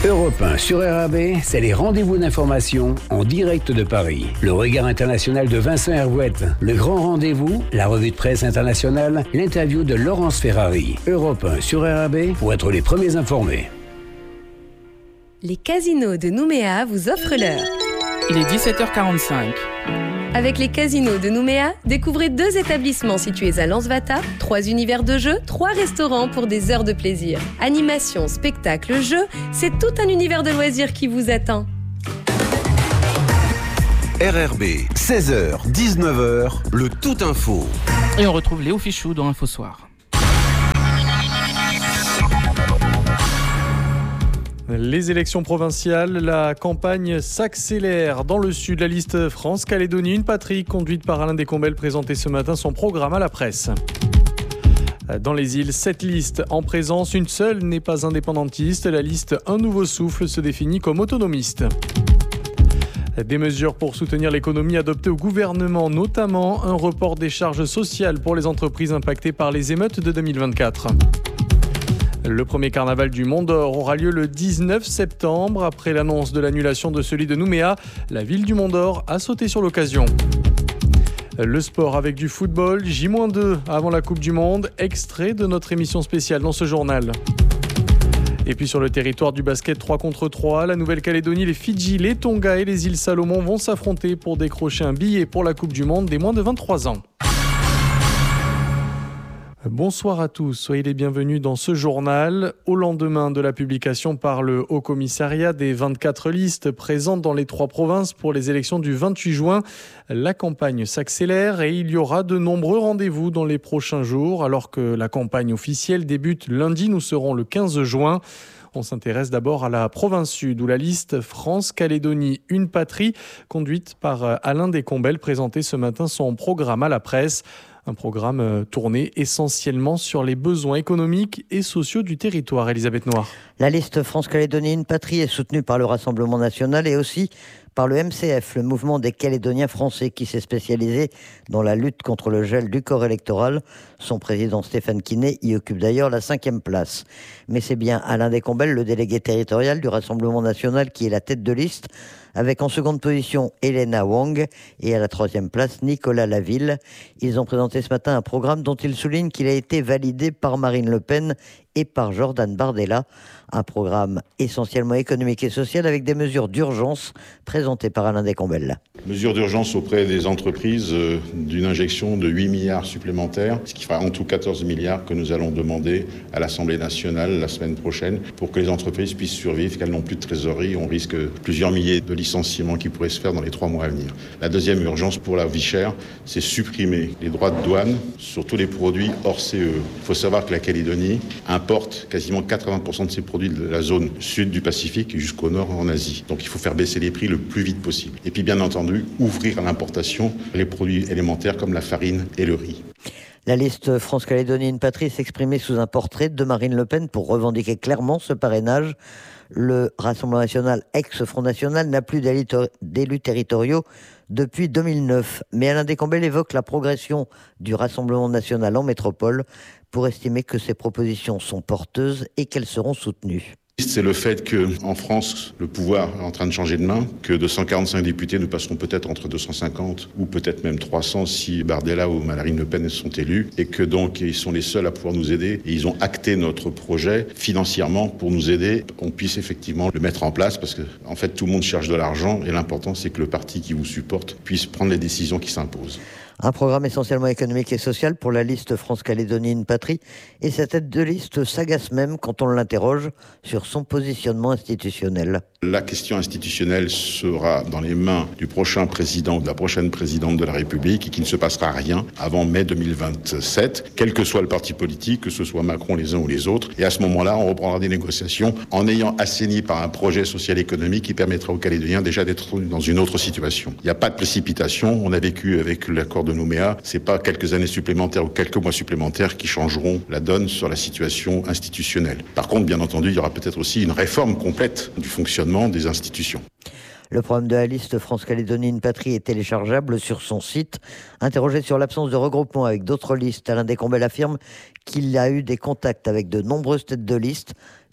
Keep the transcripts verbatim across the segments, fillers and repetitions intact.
Europe un sur R A B, c'est les rendez-vous d'information en direct de Paris. Le regard international de Vincent Hervouette, le grand rendez-vous, la revue de presse internationale, l'interview de Laurence Ferrari. Europe un sur R A B pour être les premiers informés. Les casinos de Nouméa vous offrent l'heure. Il est dix-sept heures quarante-cinq. Avec les casinos de Nouméa, découvrez deux établissements situés à Lansvata, trois univers de jeux, trois restaurants pour des heures de plaisir. Animation, spectacle, jeux, c'est tout un univers de loisirs qui vous attend. R R B, seize heures, dix-neuf heures, le Tout Info. Et on retrouve Léo Fichou dans Info Soir. Les élections provinciales, la campagne s'accélère. Dans le sud, la liste France-Calédonie, une patrie conduite par Alain Descombelles présentait ce matin son programme à la presse. Dans les îles, sept listes en présence, une seule n'est pas indépendantiste. La liste Un Nouveau Souffle se définit comme autonomiste. Des mesures pour soutenir l'économie adoptées au gouvernement, notamment un report des charges sociales pour les entreprises impactées par les émeutes de deux mille vingt-quatre. Le premier carnaval du Mont d'Or aura lieu le dix-neuf septembre. Après l'annonce de l'annulation de celui de Nouméa, la ville du Mont d'Or a sauté sur l'occasion. Le sport avec du football, J deux avant la Coupe du Monde, extrait de notre émission spéciale dans ce journal. Et puis sur le territoire du basket trois contre trois, la Nouvelle-Calédonie, les Fidji, les Tonga et les îles Salomon vont s'affronter pour décrocher un billet pour la Coupe du Monde des moins de vingt-trois ans. Bonsoir à tous, soyez les bienvenus dans ce journal. Au lendemain de la publication par le Haut Commissariat des vingt-quatre listes présentes dans les trois provinces pour les élections du vingt-huit juin, la campagne s'accélère et il y aura de nombreux rendez-vous dans les prochains jours. Alors que la campagne officielle débute lundi, nous serons le quinze juin. On s'intéresse d'abord à la province sud où la liste France-Calédonie, une patrie, conduite par Alain Descombelles, présentait ce matin son programme à la presse. Un programme tourné essentiellement sur les besoins économiques et sociaux du territoire. Elisabeth Noir. La liste France-Calédonie, une patrie est soutenue par le Rassemblement national et aussi par le M C F, le mouvement des Calédoniens français qui s'est spécialisé dans la lutte contre le gel du corps électoral. Son président Stéphane Quinet y occupe d'ailleurs la cinquième place. Mais c'est bien Alain Descombelles, le délégué territorial du Rassemblement national, qui est la tête de liste, avec en seconde position Elena Wang et à la troisième place Nicolas Laville. Ils ont présenté ce matin un programme dont ils soulignent qu'il a été validé par Marine Le Pen et par Jordan Bardella. Un programme essentiellement économique et social avec des mesures d'urgence présentées par Alain Descombelles. Mesures d'urgence auprès des entreprises euh, d'une injection de huit milliards supplémentaires, ce qui fera en tout quatorze milliards que nous allons demander à l'Assemblée nationale la semaine prochaine pour que les entreprises puissent survivre, qu'elles n'ont plus de trésorerie. On risque plusieurs milliers de licenciements qui pourraient se faire dans les trois mois à venir. La deuxième urgence pour la vie chère, c'est supprimer les droits de douane sur tous les produits hors C E. Il faut savoir que la Calédonie importe quasiment quatre-vingts pour cent de ses produits de la zone sud du Pacifique jusqu'au nord en Asie. Donc il faut faire baisser les prix le plus vite possible. Et puis bien entendu, ouvrir à l'importation les produits élémentaires comme la farine et le riz. La liste France-Calédonie, une patrie s'exprimait sous un portrait de Marine Le Pen pour revendiquer clairement ce parrainage. Le Rassemblement national, ex-Front national, n'a plus d'élus territoriaux depuis deux mille neuf. Mais Alain Descombelles évoque la progression du Rassemblement national en métropole pour estimer que ces propositions sont porteuses et qu'elles seront soutenues. C'est le fait qu'en France, le pouvoir est en train de changer de main, que de cent quarante-cinq députés, nous passerons peut-être entre deux cent cinquante ou peut-être même trois cents si Bardella ou Marine Le Pen sont élus, et que donc ils sont les seuls à pouvoir nous aider. Et ils ont acté notre projet financièrement pour nous aider, qu'on puisse effectivement le mettre en place, parce que en fait tout le monde cherche de l'argent et l'important c'est que le parti qui vous supporte puisse prendre les décisions qui s'imposent. Un programme essentiellement économique et social pour la liste France-Calédonie, une patrie. Et sa tête de liste s'agace même quand on l'interroge sur son positionnement institutionnel. La question institutionnelle sera dans les mains du prochain président ou de la prochaine présidente de la République et qu'il ne se passera rien avant mai deux mille vingt-sept, quel que soit le parti politique, que ce soit Macron les uns ou les autres. Et à ce moment-là, on reprendra des négociations en ayant assaini par un projet social-économique qui permettra aux Calédoniens déjà d'être dans une autre situation. Il n'y a pas de précipitation. On a vécu avec l'accord de Nouméa. C'est pas quelques années supplémentaires ou quelques mois supplémentaires qui changeront la donne sur la situation institutionnelle. Par contre, bien entendu, il y aura peut-être aussi une réforme complète du fonctionnement des institutions. Le programme de la liste France-Calédonie, une patrie est téléchargeable sur son site. Interrogé sur l'absence de regroupement avec d'autres listes, Alain Descombelles affirme qu'il a eu des contacts avec de nombreuses têtes de liste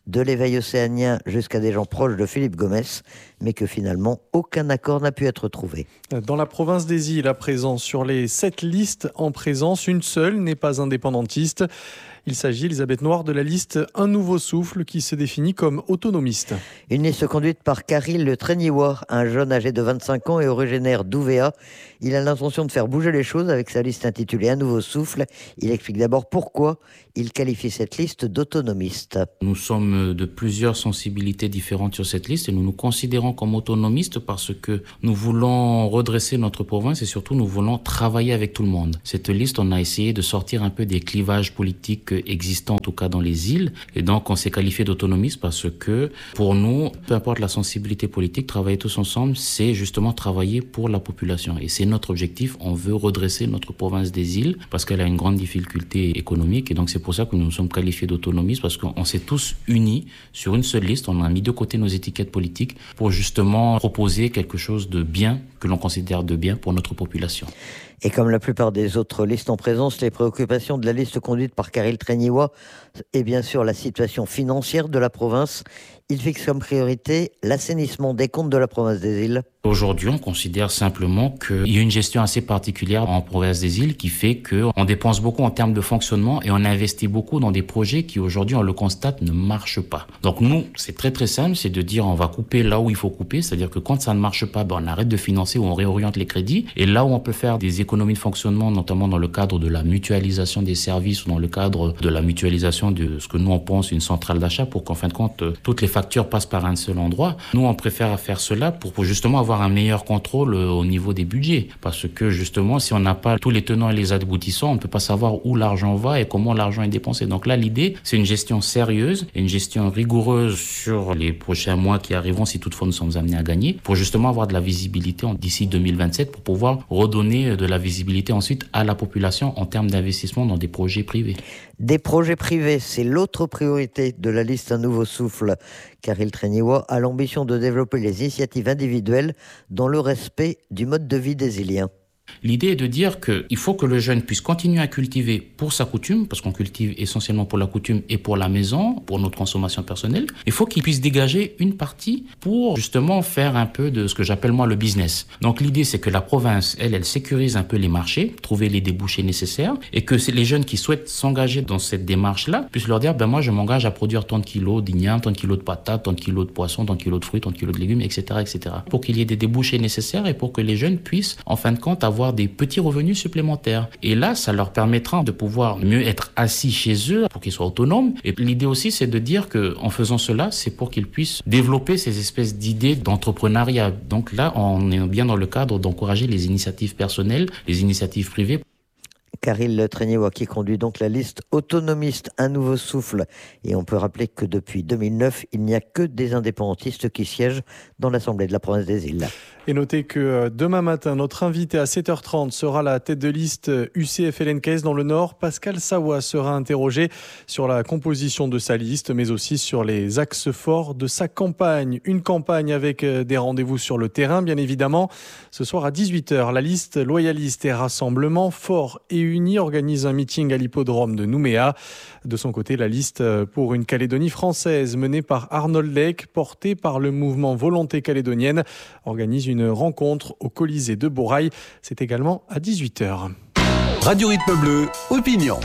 de l'éveil océanien jusqu'à des gens proches de Philippe Gomès, mais que finalement aucun accord n'a pu être trouvé. Dans la province des îles, à présent, sur les sept listes en présence, une seule n'est pas indépendantiste. Il s'agit, Elisabeth Noir, de la liste Un Nouveau Souffle qui se définit comme autonomiste. Une liste conduite par Caril Le Tréniouat, un jeune âgé de vingt-cinq ans et originaire d'Ouvéa. Il a l'intention de faire bouger les choses avec sa liste intitulée Un Nouveau Souffle. Il explique d'abord pourquoi il qualifie cette liste d'autonomiste. Nous sommes de plusieurs sensibilités différentes sur cette liste et nous nous considérons comme autonomistes parce que nous voulons redresser notre province et surtout nous voulons travailler avec tout le monde. Cette liste, on a essayé de sortir un peu des clivages politiques existants, en tout cas dans les îles, et donc on s'est qualifié d'autonomiste parce que pour nous, peu importe la sensibilité politique, travailler tous ensemble, c'est justement travailler pour la population et c'est notre objectif. On veut redresser notre province des îles parce qu'elle a une grande difficulté économique et donc c'est pour ça que nous nous sommes qualifiés d'autonomistes parce qu'on s'est tous unis sur une seule liste, on a mis de côté nos étiquettes politiques pour justement proposer quelque chose de bien, que l'on considère de bien pour notre population. Et comme la plupart des autres listes en présence, les préoccupations de la liste conduite par Caril Tréniouat est bien sûr la situation financière de la province. Il fixe comme priorité l'assainissement des comptes de la province des îles. Aujourd'hui, on considère simplement qu'il y a une gestion assez particulière en province des îles qui fait qu'on dépense beaucoup en termes de fonctionnement et on investit beaucoup dans des projets qui aujourd'hui, on le constate, ne marchent pas. Donc nous, c'est très très simple, c'est de dire on va couper là où il faut couper, c'est-à-dire que quand ça ne marche pas, ben on arrête de financer ou on réoriente les crédits. Et là où on peut faire des économies de fonctionnement, notamment dans le cadre de la mutualisation des services ou dans le cadre de la mutualisation de ce que nous on pense une centrale d'achat pour qu'en fin de compte, toutes les factures passent par un seul endroit. Nous, on préfère faire cela pour, pour justement avoir un meilleur contrôle au niveau des budgets. Parce que justement, si on n'a pas tous les tenants et les aboutissants, on ne peut pas savoir où l'argent va et comment l'argent est dépensé. Donc là, l'idée, c'est une gestion sérieuse et une gestion rigoureuse sur les prochains mois qui arriveront, si toutefois nous sommes amenés à gagner, pour justement avoir de la visibilité d'ici deux mille vingt-sept, pour pouvoir redonner de la visibilité ensuite à la population en termes d'investissement dans des projets privés. Des projets privés, c'est l'autre priorité de la liste Un Nouveau Souffle. Caril Tréniouat a l'ambition de développer les initiatives individuelles dans le respect du mode de vie des Îliens. L'idée est de dire qu'il faut que le jeune puisse continuer à cultiver pour sa coutume, parce qu'on cultive essentiellement pour la coutume et pour la maison, pour notre consommation personnelle. Il faut qu'il puisse dégager une partie pour justement faire un peu de ce que j'appelle moi le business. Donc l'idée, c'est que la province, elle, elle sécurise un peu les marchés, trouver les débouchés nécessaires, et que les jeunes qui souhaitent s'engager dans cette démarche-là puissent leur dire, ben moi je m'engage à produire tant de kilos d'igname, tant de kilos de patates, tant de kilos de poissons, tant de kilos de fruits, tant de kilos de légumes, et cetera, et cetera. Pour qu'il y ait des débouchés nécessaires et pour que les jeunes puissent, en fin de compte, avoir avoir des petits revenus supplémentaires. Et là, ça leur permettra de pouvoir mieux être assis chez eux pour qu'ils soient autonomes. Et l'idée aussi, c'est de dire qu'en faisant cela, c'est pour qu'ils puissent développer ces espèces d'idées d'entrepreneuriat. Donc là, on est bien dans le cadre d'encourager les initiatives personnelles, les initiatives privées. Caril Le Tréniouat qui conduit donc la liste autonomiste Un Nouveau Souffle. Et on peut rappeler que depuis deux mille neuf, il n'y a que des indépendantistes qui siègent dans l'Assemblée de la province des îles. Et notez que demain matin, notre invité à sept heures trente sera la tête de liste U C F L N K S dans le Nord. Pascal Sawa sera interrogé sur la composition de sa liste, mais aussi sur les axes forts de sa campagne. Une campagne avec des rendez-vous sur le terrain, bien évidemment. Ce soir à dix-huit heures, la liste Loyaliste et Rassemblement Fort et Unis organise un meeting à l'hippodrome de Nouméa. De son côté, la liste pour une Calédonie française menée par Arnold Lake, portée par le mouvement Volonté calédonienne, organise une rencontre au Colisée de Borail. C'est également à dix-huit heures. Radio Rythme Bleu, opinion.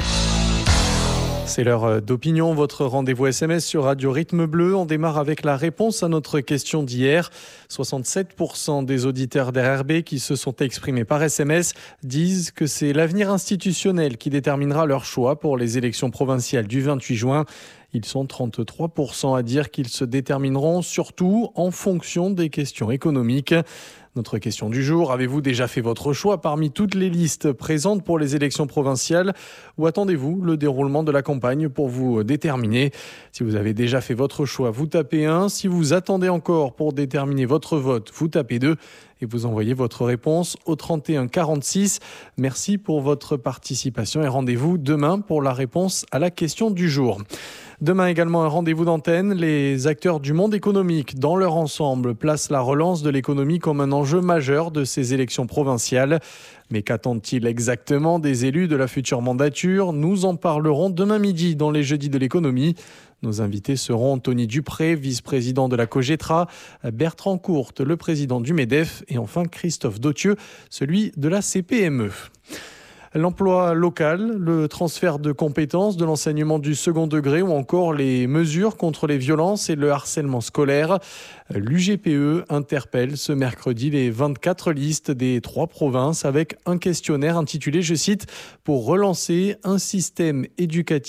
C'est l'heure d'opinion, votre rendez-vous S M S sur Radio Rythme Bleu. On démarre avec la réponse à notre question d'hier. soixante-sept pour cent des auditeurs d'R R B qui se sont exprimés par S M S disent que c'est l'avenir institutionnel qui déterminera leur choix pour les élections provinciales du vingt-huit juin. Ils sont trente-trois pour cent à dire qu'ils se détermineront surtout en fonction des questions économiques. Notre question du jour, avez-vous déjà fait votre choix parmi toutes les listes présentes pour les élections provinciales ou attendez-vous le déroulement de la campagne pour vous déterminer? Si vous avez déjà fait votre choix, vous tapez un. Si vous attendez encore pour déterminer votre vote, vous tapez deux. Et vous envoyez votre réponse au trente et un quarante-six. Merci pour votre participation et rendez-vous demain pour la réponse à la question du jour. Demain également un rendez-vous d'antenne. Les acteurs du monde économique dans leur ensemble placent la relance de l'économie comme un enjeu majeur de ces élections provinciales. Mais qu'attendent-ils exactement des élus de la future mandature? Nous en parlerons demain midi dans les Jeudis de l'économie. Nos invités seront Anthony Dupré, vice-président de la COGETRA, Bertrand Courte, le président du MEDEF et enfin Christophe Dautieux, celui de la C P M E. L'emploi local, le transfert de compétences de l'enseignement du second degré ou encore les mesures contre les violences et le harcèlement scolaire. L'U G P E interpelle ce mercredi les vingt-quatre listes des trois provinces avec un questionnaire intitulé, je cite, « Pour relancer un système éducatif